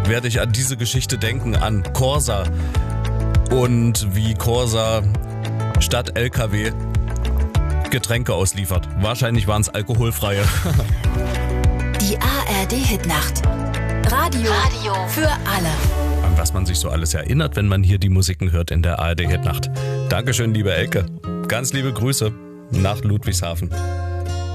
werde ich an diese Geschichte denken, an Corsa und wie Corsa statt LKW Getränke ausliefert. Wahrscheinlich waren es alkoholfreie. Die ARD-Hitnacht. Radio für alle. An was man sich so alles erinnert, wenn man hier die Musiken hört in der ARD-Hitnacht. Dankeschön, liebe Elke. Ganz liebe Grüße nach Ludwigshafen.